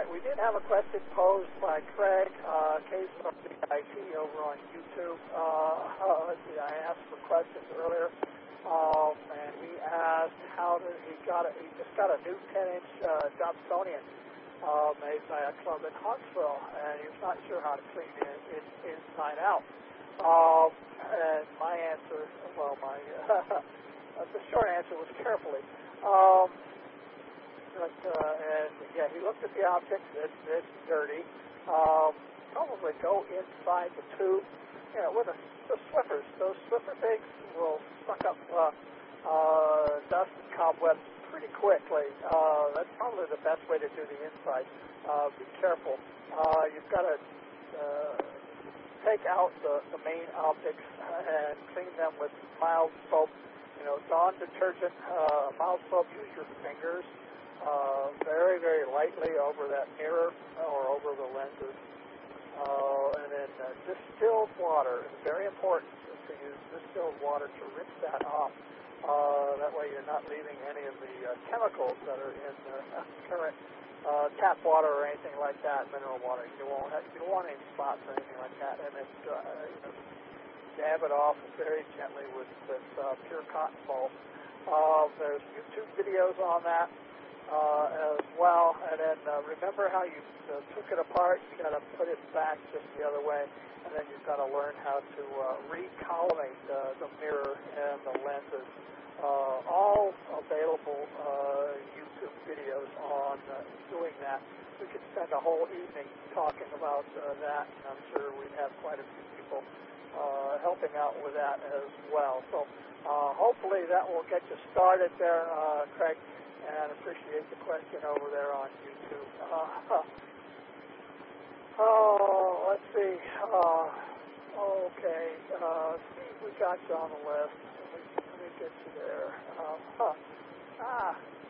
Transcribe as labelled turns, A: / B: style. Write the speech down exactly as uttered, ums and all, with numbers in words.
A: we did have a question posed by Craig, uh, K S O B I T over on YouTube. Uh, uh, let's see, I asked for questions earlier, um, and he asked how did he got a, he just got a new ten inch uh, Dobsonian uh, made by a club in Huntsville, and he was not sure how to clean it, it inside out. Um, and my answer, well, my uh, the short answer was carefully. Um, But, uh, and yeah, he looked at the optics. It's, it's dirty. Um, probably go inside the tube. You know, with a, the Swiffers, those Swiffer things will suck up uh, uh, dust and cobwebs pretty quickly. Uh, that's probably the best way to do the inside. Uh, be careful. Uh, you've got to uh, take out the, the main optics and clean them with mild soap. You know, Dawn detergent, uh, mild soap. Use your fingers. Uh, very, very lightly over that mirror or over the lenses. Uh, and then uh, distilled water is very important to use distilled water to rinse that off. Uh, that way you're not leaving any of the uh, chemicals that are in the uh, current uh, tap water or anything like that, mineral water. You won't have, you don't want any spots or anything like that. And then uh, you know, dab it off very gently with, with uh, pure cotton balls. Uh, there's YouTube videos on that. Uh, as well, and then uh, remember how you uh, took it apart. You got to put it back just the other way, and then you've got to learn how to uh, recollimate uh, the mirror and the lenses. Uh, all available uh, YouTube videos on uh, doing that. We could spend a whole evening talking about uh, that, and I'm sure we'd have quite a few people uh, helping out with that as well. So uh, hopefully that will get you started there, uh, Craig. And appreciate the question over there on YouTube. Uh, oh, let's see. Uh, okay. Uh, Steve, we got you on the list. Let me, let me get you there. Uh, huh. Ah,